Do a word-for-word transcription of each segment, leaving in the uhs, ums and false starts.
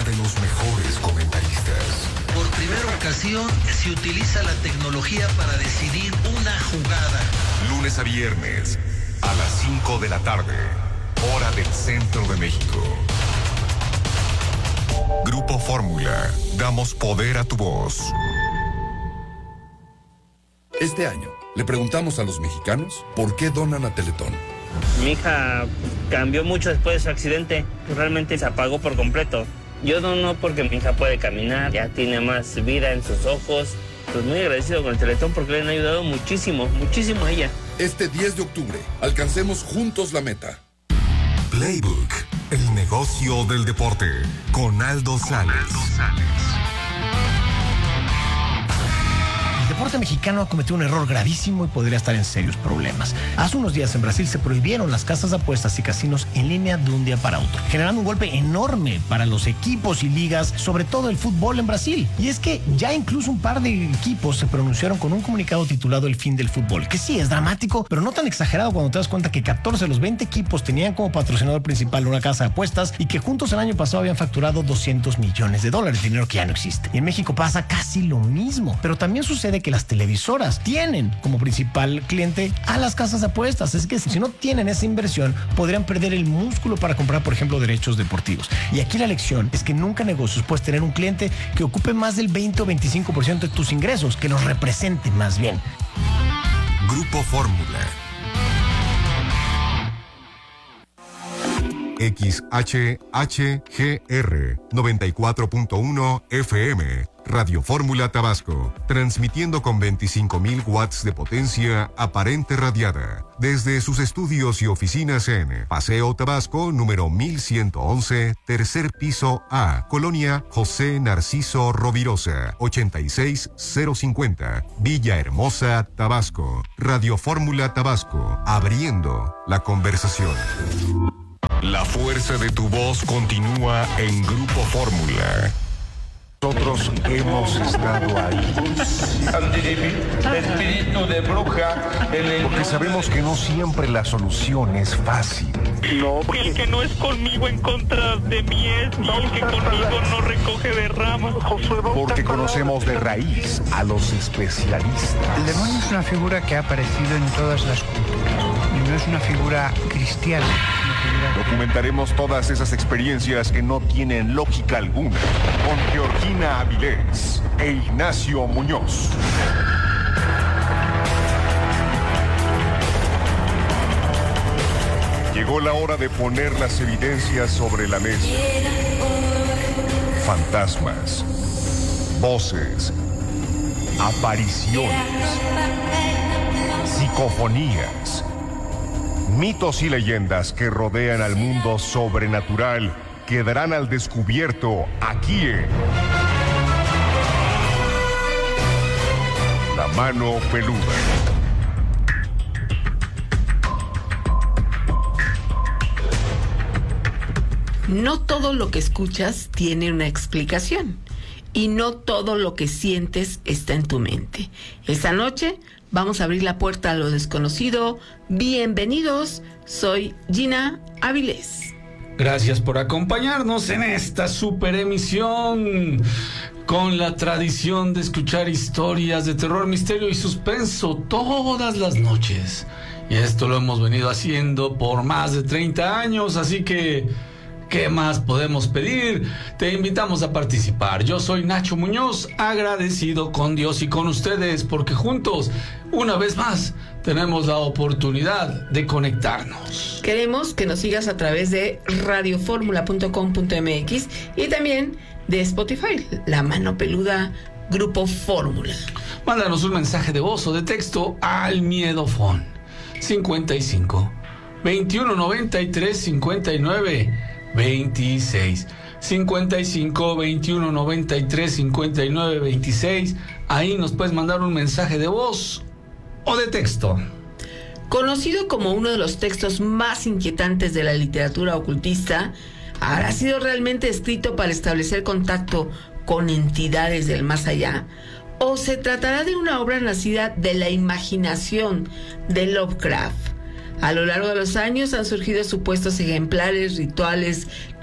de los mejores comentaristas. Por primera ocasión se utiliza la tecnología para decidir una jugada. Lunes a viernes, a las cinco de la tarde, hora del centro de México. Grupo Fórmula, damos poder a tu voz. Este año, le preguntamos a los mexicanos por qué donan a Teletón. Mi hija cambió mucho después de su accidente. Realmente se apagó por completo. Yo dono porque mi hija puede caminar, ya tiene más vida en sus ojos. Pues muy agradecido con el Teletón porque le han ayudado muchísimo, muchísimo a ella. Este diez de octubre, alcancemos juntos la meta. Playbook, el negocio del deporte, con Aldo Sales. El deporte mexicano ha cometido un error gravísimo y podría estar en serios problemas. Hace unos días en Brasil se prohibieron las casas de apuestas y casinos en línea de un día para otro, generando un golpe enorme para los equipos y ligas, sobre todo el fútbol en Brasil. Y es que ya incluso un par de equipos se pronunciaron con un comunicado titulado El fin del fútbol, que sí es dramático, pero no tan exagerado cuando te das cuenta que catorce de los veinte equipos tenían como patrocinador principal una casa de apuestas y que juntos el año pasado habían facturado doscientos millones de dólares, dinero que ya no existe. Y en México pasa casi lo mismo, pero también sucede que las televisoras tienen como principal cliente a las casas de apuestas. Es que si no tienen esa inversión, podrían perder el músculo para comprar, por ejemplo, derechos deportivos. Y aquí la lección es que nunca en negocios puedes tener un cliente que ocupe más del veinte o veinticinco por ciento de tus ingresos, que los represente más bien. Grupo Fórmula. X H H G R noventa y cuatro punto uno F M, Radio Fórmula Tabasco, transmitiendo con veinticinco mil watts de potencia aparente radiada, desde sus estudios y oficinas en Paseo Tabasco, número mil ciento once, tercer piso A, Colonia José Narciso Rovirosa, ochenta y seis mil cincuenta, Villahermosa, Tabasco. Radio Fórmula Tabasco, abriendo la conversación. La fuerza de tu voz continúa en Grupo Fórmula. Nosotros hemos estado ahí. Espíritu de bruja. Porque sabemos que no siempre la solución es fácil. No, el que no es conmigo en contra de mí es, y el que conmigo no recoge de ramas. Porque conocemos de raíz a los especialistas. El demonio es una figura que ha aparecido en todas las culturas y no es una figura cristiana. Documentaremos todas esas experiencias que no tienen lógica alguna con Georgina Avilés e Ignacio Muñoz. Llegó la hora de poner las evidencias sobre la mesa. Fantasmas, voces, apariciones, psicofonías, mitos y leyendas que rodean al mundo sobrenatural quedarán al descubierto aquí en La Mano Peluda. No todo lo que escuchas tiene una explicación y no todo lo que sientes está en tu mente. Esta noche vamos a abrir la puerta a lo desconocido. Bienvenidos, soy Gina Avilés. Gracias por acompañarnos en esta super emisión con la tradición de escuchar historias de terror, misterio y suspenso todas las noches. Y esto lo hemos venido haciendo por más de treinta años, así que ¿qué más podemos pedir? Te invitamos a participar. Yo soy Nacho Muñoz, agradecido con Dios y con ustedes porque juntos, una vez más, tenemos la oportunidad de conectarnos. Queremos que nos sigas a través de radio fórmula punto com punto m x y también de Spotify, La Mano Peluda, Grupo Fórmula. Mándanos un mensaje de voz o de texto al Miedofón cincuenta y cinco, veintiuno noventa y tres, cincuenta y nueve veintiséis, cincuenta y cinco, veintiuno noventa y tres, cincuenta y nueve veintiséis. Ahí nos puedes mandar un mensaje de voz o de texto. Conocido como uno de los textos más inquietantes de la literatura ocultista, ¿habrá sido realmente escrito para establecer contacto con entidades del más allá? ¿O se tratará de una obra nacida de la imaginación de Lovecraft? A lo largo de los años han surgido supuestos ejemplares, rituales,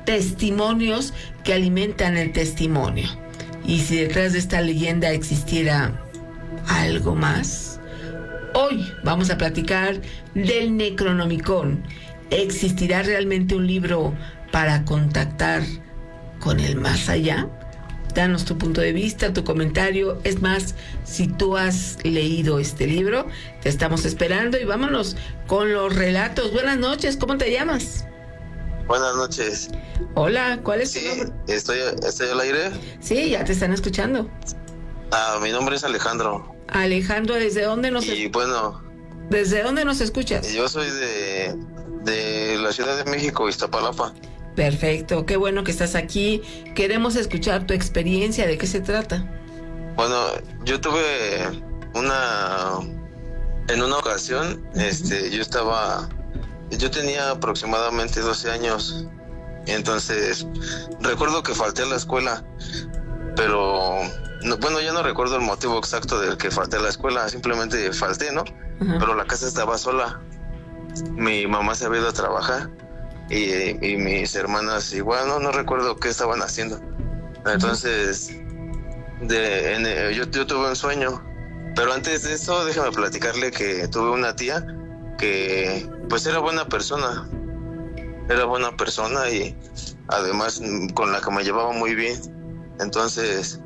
testimonios que alimentan el testimonio. Y si detrás de esta leyenda existiera algo más, hoy vamos a platicar del Necronomicon. ¿Existirá realmente un libro para contactar con el más allá? Danos tu punto de vista, tu comentario. Es más, si tú has leído este libro, te estamos esperando y vámonos con los relatos. Buenas noches, ¿cómo te llamas? Buenas noches. Hola, ¿cuál es sí, tu nombre? ¿estoy, ¿Estoy al aire? Sí, ya te están escuchando. Ah, mi nombre es Alejandro. Alejandro, ¿desde dónde nos Y bueno... ¿Desde dónde nos escuchas? Yo soy de, de la Ciudad de México, Iztapalapa. Perfecto, qué bueno que estás aquí. Queremos escuchar tu experiencia, ¿de qué se trata? Bueno, yo tuve una... En una ocasión, uh-huh. este, yo estaba... Yo tenía aproximadamente doce años. Entonces, recuerdo que falté a la escuela. Pero, no, bueno, ya no recuerdo el motivo exacto del que falté a la escuela. Simplemente falté, ¿no? Uh-huh. Pero la casa estaba sola. Mi mamá se había ido a trabajar. Y, y mis hermanas igual, no, no recuerdo qué estaban haciendo. Entonces, de, en, yo, yo tuve un sueño. Pero antes de eso, déjame platicarle que tuve una tía que pues era buena persona. Era buena persona y además con la que me llevaba muy bien. Entonces,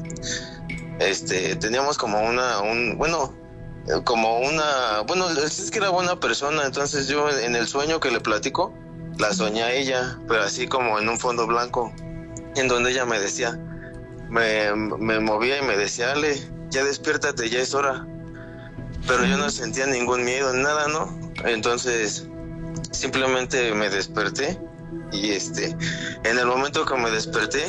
este, teníamos como una, un, bueno, como una, bueno, es que era buena persona. Entonces yo en el sueño que le platico, la soñé a ella, pero así como en un fondo blanco, en donde ella me decía, me, me movía y me decía, Ale, ya despiértate, ya es hora. Pero yo no sentía ningún miedo, nada, ¿no? Entonces, simplemente me desperté y este, en el momento que me desperté,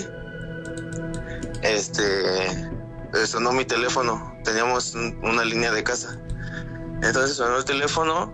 este, sonó mi teléfono. Teníamos un, una línea de casa. Entonces sonó el teléfono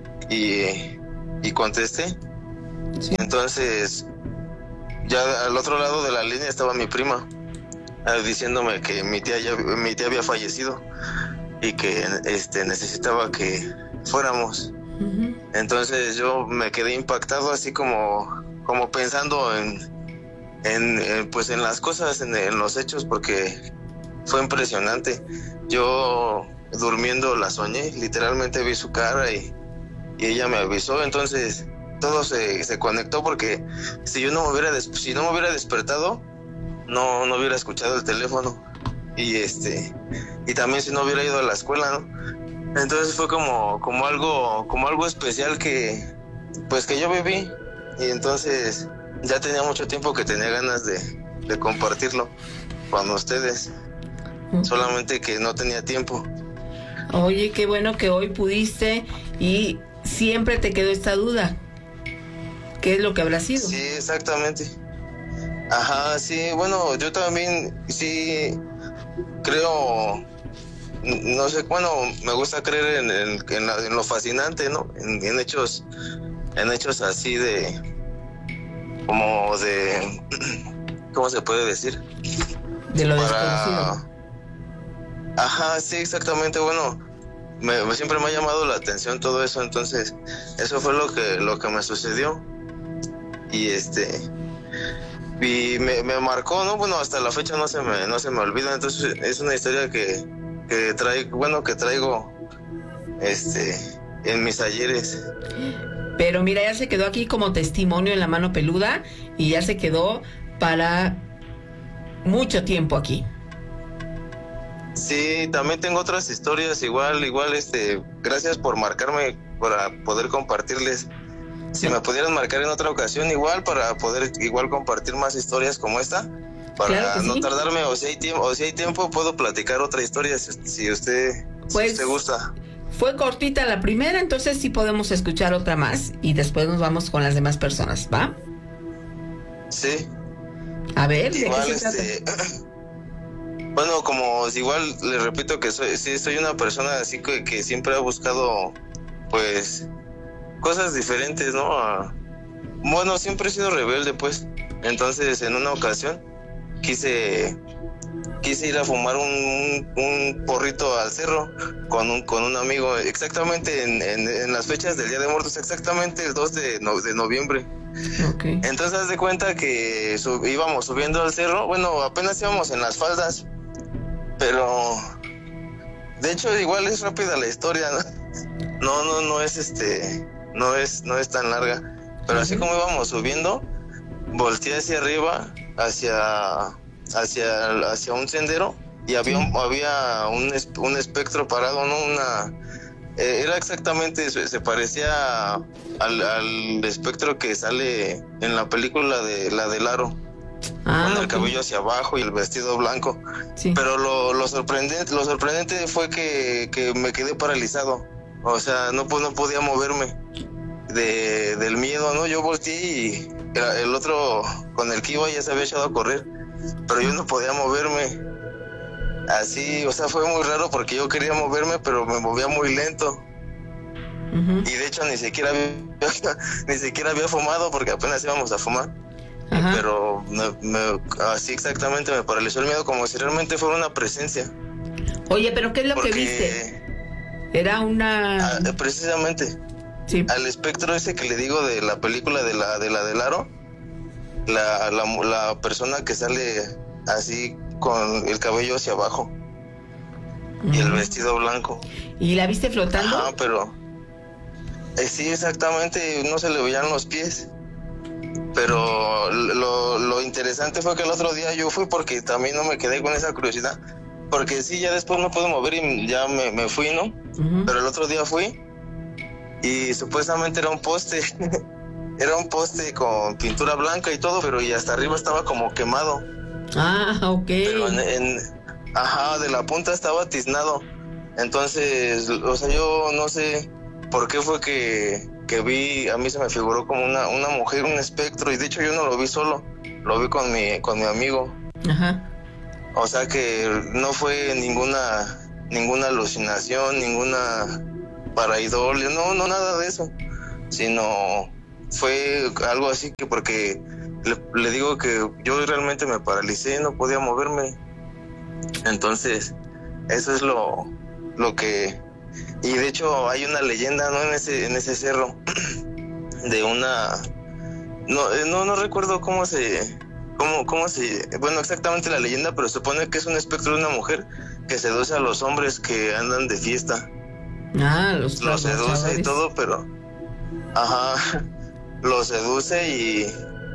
y, y contesté. Sí. Entonces, ya al otro lado de la línea estaba mi prima, eh, diciéndome que mi tía ya, mi tía había fallecido y que este necesitaba que fuéramos. Uh-huh. Entonces yo me quedé impactado, así como, como pensando en, en, en pues en las cosas, en, en los hechos, porque fue impresionante. Yo durmiendo la soñé, literalmente vi su cara y, y ella me avisó. Entonces todo se, se conectó, porque si yo no me hubiera des, si no me hubiera despertado, no, no hubiera escuchado el teléfono. Y este, y también si no hubiera ido a la escuela, ¿no? Entonces fue como, como algo, como algo especial que, pues que yo viví. Y entonces ya tenía mucho tiempo que tenía ganas de, de compartirlo con ustedes. Uh-huh. Solamente que no tenía tiempo. Oye, qué bueno que hoy pudiste, y siempre te quedó esta duda. ¿Qué es lo que habrá sido? Sí, exactamente. Ajá, sí, bueno, yo también sí creo, no sé, bueno, me gusta creer en, en, en, la, en lo fascinante, ¿no? En, en hechos, en hechos así de, como de, ¿cómo se puede decir? De lo Para... desconocido. Ajá, sí, exactamente, bueno, me, me, siempre me ha llamado la atención todo eso. Entonces, eso fue lo que, lo que me sucedió. Y este... y me, me marcó, ¿no? Bueno, hasta la fecha no se me, no se me olvida. Entonces es una historia que, que traigo, bueno, que traigo este en mis ayeres. Pero mira, ya se quedó aquí como testimonio en la mano peluda, y ya se quedó para mucho tiempo aquí. Sí, también tengo otras historias igual, igual, este, gracias por marcarme para poder compartirles. Si me pudieran marcar en otra ocasión igual, para poder igual compartir más historias como esta, para claro no sí. tardarme, o si hay tiempo, o si hay tiempo puedo platicar otra historia si, si usted pues, si usted gusta. Fue cortita la primera, entonces sí podemos escuchar otra más y después nos vamos con las demás personas, ¿va? Sí. A ver, ¿de igual, qué se este, trata? Bueno, como igual le repito que soy, sí, soy una persona así que, que siempre ha buscado, pues, cosas diferentes, ¿no? A, bueno, siempre he sido rebelde, pues. Entonces, en una ocasión quise quise ir a fumar un, un, un porrito al cerro con un, con un amigo, exactamente en, en, en las fechas del Día de Muertos, exactamente el dos de, no, de noviembre. Okay. Entonces haz de cuenta que sub, íbamos subiendo al cerro, bueno, apenas íbamos en las faldas, pero de hecho igual es rápida la historia, ¿no? No, no, no es este, no es, no es tan larga, pero así como íbamos subiendo, volteé hacia arriba, hacia, hacia, hacia un sendero y había, un, había un, un espectro parado, ¿no? Una, eh, era exactamente, se, se parecía al, al espectro que sale en la película de la del Aro. Ah, con el okay. cabello hacia abajo y el vestido blanco. Sí. Pero lo, lo sorprendente, lo sorprendente fue que, que me quedé paralizado. O sea, no, no podía moverme de, del miedo, ¿no? Yo volteé y el otro con el que iba ya se había echado a correr, pero yo no podía moverme. Así, o sea, fue muy raro porque yo quería moverme, pero me movía muy lento. Uh-huh. Y de hecho ni siquiera había, ni siquiera había fumado porque apenas íbamos a fumar. Ajá. Pero me, me, así exactamente me paralizó el miedo, como si realmente fuera una presencia. Oye, pero ¿qué es lo Porque, que viste? Era una... Ah, precisamente. Sí. Al espectro ese que le digo de la película de la de la del Aro, la, la, la persona que sale así con el cabello hacia abajo uh-huh. y el vestido blanco. ¿Y la viste flotando? Ah, pero... Eh, sí, exactamente, no se le veían los pies. Pero lo, lo interesante fue que el otro día yo fui porque también no me quedé con esa curiosidad. Porque sí, ya después no pude mover y ya me, me fui, ¿no? Uh-huh. Pero el otro día fui y supuestamente era un poste. Era un poste con pintura blanca y todo, pero y hasta arriba estaba como quemado. Ah, ok. Pero en, en, ajá, de la punta estaba tiznado. Entonces, o sea, yo no sé por qué fue que... que vi, a mí se me figuró como una, una mujer, un espectro, y de hecho yo no lo vi solo, lo vi con mi, con mi amigo. Ajá. O sea que no fue ninguna, ninguna alucinación, ninguna pareidolia, no, no nada de eso, sino fue algo así que porque le, le digo que yo realmente me paralicé, no podía moverme. Entonces, eso es lo, lo que... Y de hecho hay una leyenda, ¿no? En ese, en ese cerro de una, no, no, no recuerdo cómo se, cómo, cómo se, bueno, exactamente la leyenda, pero supone que es un espectro de una mujer que seduce a los hombres que andan de fiesta. Ah, los, los seduce chavales. Y todo, pero, ajá, los seduce y,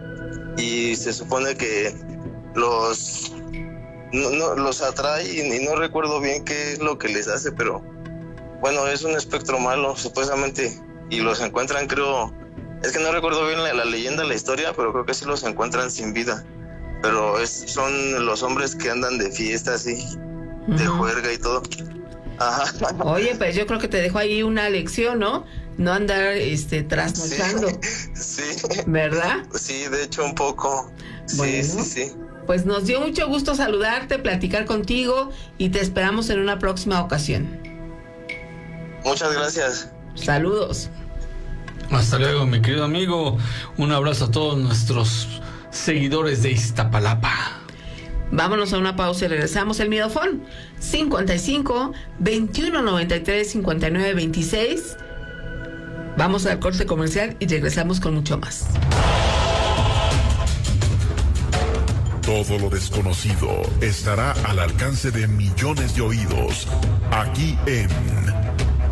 y se supone que los, no, no, los atrae y, y no recuerdo bien qué es lo que les hace, pero bueno, es un espectro malo, supuestamente, y los encuentran, creo, es que no recuerdo bien la, la leyenda, la historia, pero creo que sí los encuentran sin vida, pero es, son los hombres que andan de fiesta, así, uh-huh. de juerga y todo. Ajá. Oye, pues yo creo que te dejo ahí una lección, ¿no? No andar, este, trasnochando. Sí, sí. ¿Verdad? Sí, de hecho, un poco. Sí, bueno, sí, sí. Pues nos dio mucho gusto saludarte, platicar contigo, y te esperamos en una próxima ocasión. Muchas gracias. Saludos. Hasta luego, mi querido amigo. Un abrazo a todos nuestros seguidores de Iztapalapa. Vámonos a una pausa y regresamos. El Miedofón cincuenta y cinco, veintiuno noventa y tres, cincuenta y nueve veintiséis. Vamos al corte comercial y regresamos con mucho más. Todo lo desconocido estará al alcance de millones de oídos aquí en